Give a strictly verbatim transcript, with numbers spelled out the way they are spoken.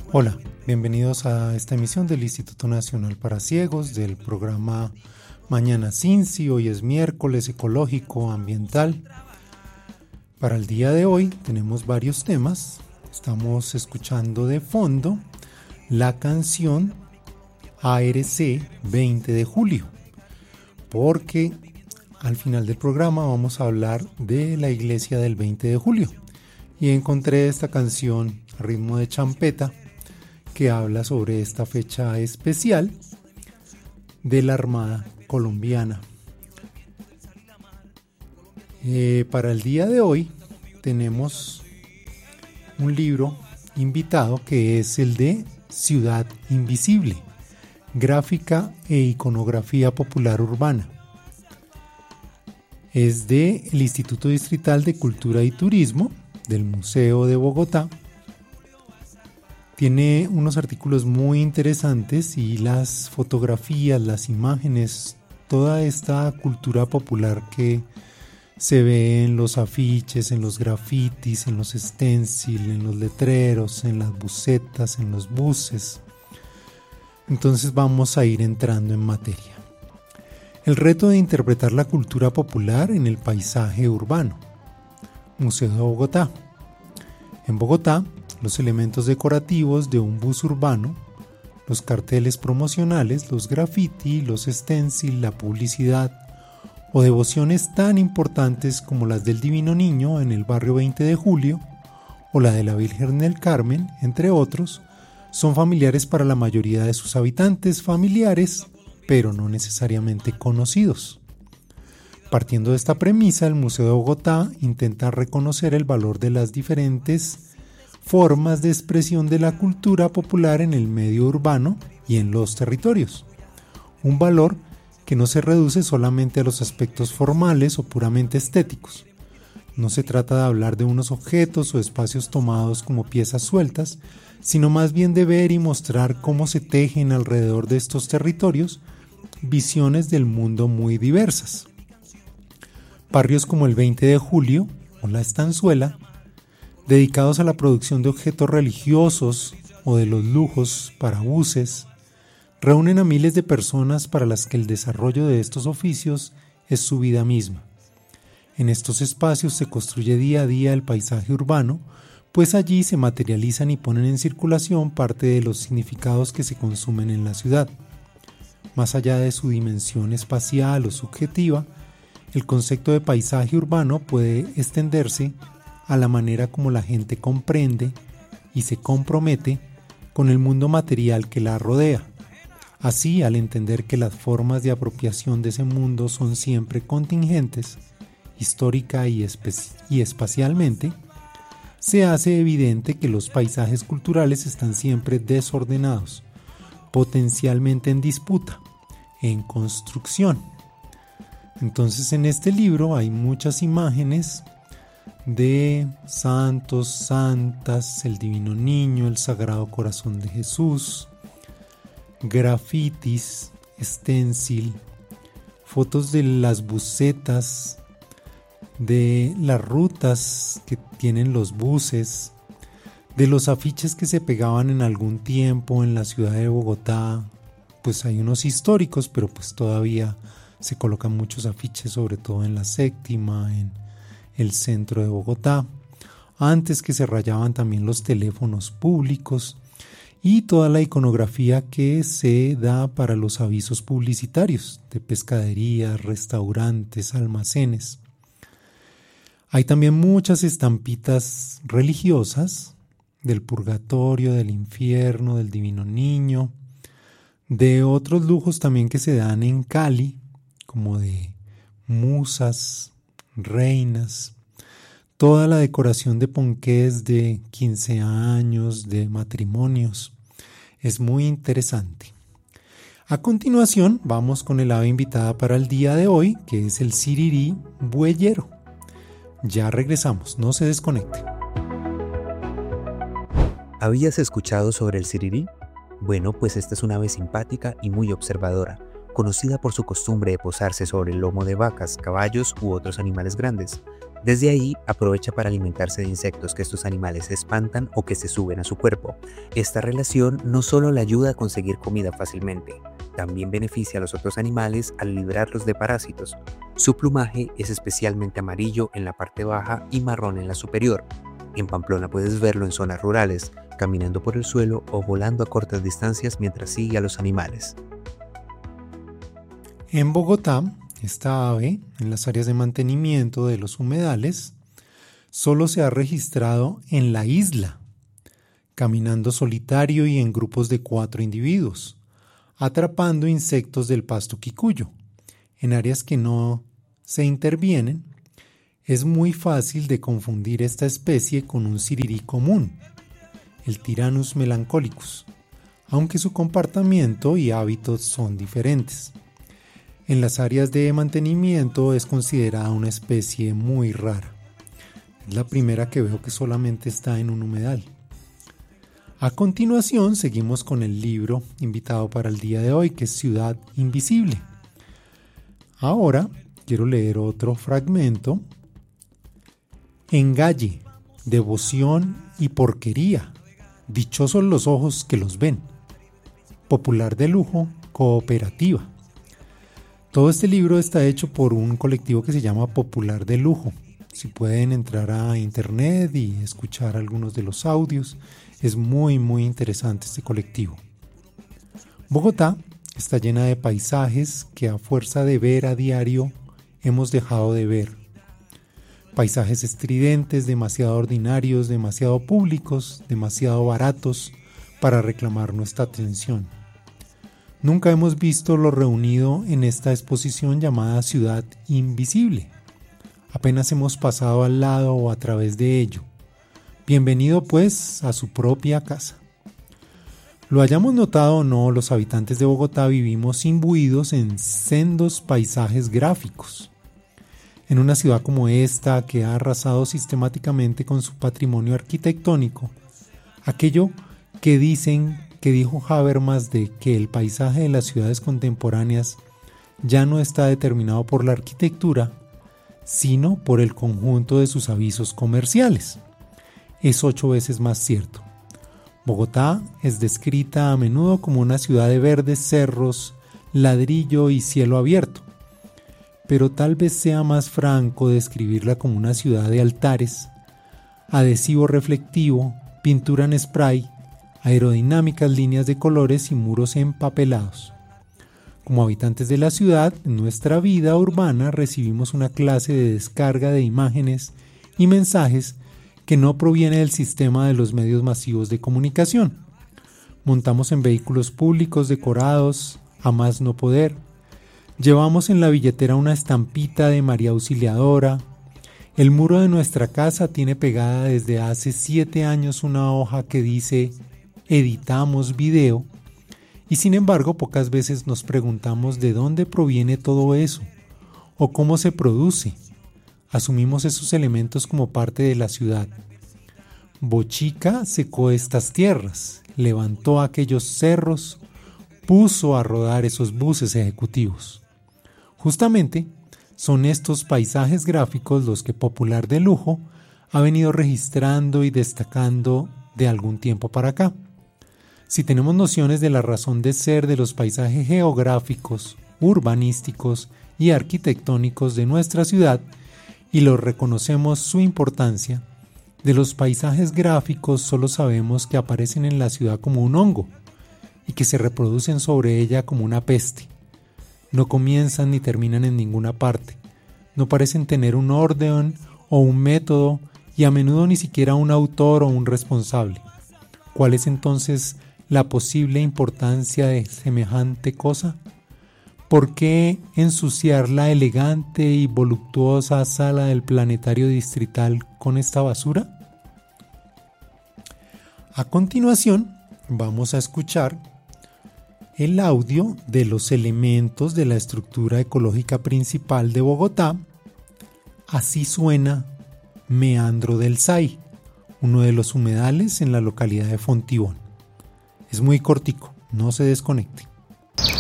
Hola, bienvenidos a esta emisión del Instituto Nacional para Ciegos del programa Mañana Cinci. Hoy es miércoles ecológico ambiental. Para el día de hoy tenemos varios temas. Estamos escuchando de fondo la canción A R C veinte de julio, porque al final del programa vamos a hablar de la iglesia del veinte de julio y encontré esta canción a ritmo de champeta que habla sobre esta fecha especial de la Armada colombiana. Eh, para el día de hoy tenemos un libro invitado que es el de Ciudad Invisible, gráfica e iconografía popular urbana. Es del Instituto Distrital de Cultura y Turismo del Museo de Bogotá. Tiene unos artículos muy interesantes y las fotografías, las imágenes, toda esta cultura popular que se ve en los afiches, en los grafitis, en los stencil, en los letreros, en las bucetas, en los buses. Entonces vamos a ir entrando en materia. El reto de interpretar la cultura popular en el paisaje urbano. Museo de Bogotá. En Bogotá, los elementos decorativos de un bus urbano, los carteles promocionales, los graffiti, los stencil, la publicidad o devociones tan importantes como las del Divino Niño en el barrio veinte de julio o la de la Virgen del Carmen, entre otros, son familiares para la mayoría de sus habitantes, familiares, pero no necesariamente conocidos. Partiendo de esta premisa, el Museo de Bogotá intenta reconocer el valor de las diferentes formas de expresión de la cultura popular en el medio urbano y en los territorios. Un valor que no se reduce solamente a los aspectos formales o puramente estéticos. No se trata de hablar de unos objetos o espacios tomados como piezas sueltas, sino más bien de ver y mostrar cómo se tejen alrededor de estos territorios visiones del mundo muy diversas. Barrios como el veinte de julio o la Estanzuela, dedicados a la producción de objetos religiosos o de los lujos para buses, reúnen a miles de personas para las que el desarrollo de estos oficios es su vida misma. En estos espacios se construye día a día el paisaje urbano, pues allí se materializan y ponen en circulación parte de los significados que se consumen en la ciudad. Más allá de su dimensión espacial o subjetiva, el concepto de paisaje urbano puede extenderse a la manera como la gente comprende y se compromete con el mundo material que la rodea. Así, al entender que las formas de apropiación de ese mundo son siempre contingentes, histórica y, espe- y espacialmente, se hace evidente que los paisajes culturales están siempre desordenados, potencialmente en disputa, en construcción. Entonces, en este libro hay muchas imágenes de santos, santas, el Divino Niño, el Sagrado Corazón de Jesús, grafitis, stencil, fotos de las bucetas, de las rutas que tienen los buses, de los afiches que se pegaban en algún tiempo en la ciudad de Bogotá. Pues hay unos históricos, pero pues todavía se colocan muchos afiches, sobre todo en la séptima, en el centro de Bogotá. Antes que se rayaban también los teléfonos públicos y toda la iconografía que se da para los avisos publicitarios de pescaderías, restaurantes, almacenes. Hay también muchas estampitas religiosas del purgatorio, del infierno, del Divino Niño, de otros lujos también que se dan en Cali, como de musas, reinas, toda la decoración de ponqués de quince años, de matrimonios. Es muy interesante. A continuación vamos con el ave invitada para el día de hoy, que es el sirirí bueyero. Ya regresamos, no se desconecte. ¿Habías escuchado sobre el sirirí? Bueno, pues esta es una ave simpática y muy observadora, conocida por su costumbre de posarse sobre el lomo de vacas, caballos u otros animales grandes. Desde ahí aprovecha para alimentarse de insectos que estos animales espantan o que se suben a su cuerpo. Esta relación no solo le ayuda a conseguir comida fácilmente, también beneficia a los otros animales al librarlos de parásitos. Su plumaje es especialmente amarillo en la parte baja y marrón en la superior. En Pamplona puedes verlo en zonas rurales, caminando por el suelo o volando a cortas distancias mientras sigue a los animales. En Bogotá, esta ave, en las áreas de mantenimiento de los humedales, solo se ha registrado en la isla, caminando solitario y en grupos de cuatro individuos, atrapando insectos del pasto quicuyo. En áreas que no se intervienen, es muy fácil de confundir esta especie con un sirirí común, el Tyrannus melancolicus, aunque su comportamiento y hábitos son diferentes. En las áreas de mantenimiento es considerada una especie muy rara. Es la primera que veo que solamente está en un humedal. A continuación seguimos con el libro invitado para el día de hoy, que es Ciudad Invisible. Ahora quiero leer otro fragmento. Engalle, devoción y porquería. Dichosos los ojos que los ven. Popular de lujo, cooperativa. Todo este libro está hecho por un colectivo que se llama Popular de Lujo. Si pueden entrar a internet y escuchar algunos de los audios, es muy muy interesante este colectivo. Bogotá está llena de paisajes que a fuerza de ver a diario hemos dejado de ver. Paisajes estridentes, demasiado ordinarios, demasiado públicos, demasiado baratos para reclamar nuestra atención. Nunca hemos visto lo reunido en esta exposición llamada Ciudad Invisible. Apenas hemos pasado al lado o a través de ello. Bienvenido pues a su propia casa. Lo hayamos notado o no, los habitantes de Bogotá vivimos imbuidos en sendos paisajes gráficos. En una ciudad como esta, que ha arrasado sistemáticamente con su patrimonio arquitectónico, aquello que dicen que dijo Habermas de que el paisaje de las ciudades contemporáneas ya no está determinado por la arquitectura, sino por el conjunto de sus avisos comerciales. Es ocho veces más cierto. Bogotá es descrita a menudo como una ciudad de verdes cerros, ladrillo y cielo abierto, pero tal vez sea más franco describirla como una ciudad de altares, adhesivo reflectivo, pintura en spray, aerodinámicas líneas de colores y muros empapelados. Como habitantes de la ciudad, en nuestra vida urbana recibimos una clase de descarga de imágenes y mensajes que no proviene del sistema de los medios masivos de comunicación. Montamos en vehículos públicos decorados a más no poder. Llevamos en la billetera una estampita de María Auxiliadora. El muro de nuestra casa tiene pegada desde hace siete años una hoja que dice editamos video, y sin embargo pocas veces nos preguntamos de dónde proviene todo eso o cómo se produce. Asumimos esos elementos como parte de la ciudad. Bochica secó estas tierras, levantó aquellos cerros, puso a rodar esos buses ejecutivos. Justamente son estos paisajes gráficos los que Popular de Lujo ha venido registrando y destacando de algún tiempo para acá. Si tenemos nociones de la razón de ser de los paisajes geográficos, urbanísticos y arquitectónicos de nuestra ciudad y los reconocemos su importancia, de los paisajes gráficos solo sabemos que aparecen en la ciudad como un hongo y que se reproducen sobre ella como una peste. No comienzan ni terminan en ninguna parte, no parecen tener un orden o un método y a menudo ni siquiera un autor o un responsable. ¿Cuál es entonces la posible importancia de semejante cosa? ¿Por qué ensuciar la elegante y voluptuosa sala del planetario distrital con esta basura? A continuación, vamos a escuchar el audio de los elementos de la estructura ecológica principal de Bogotá. Así suena Meandro del Say, uno de los humedales en la localidad de Fontibón. Es muy cortico, no se desconecte.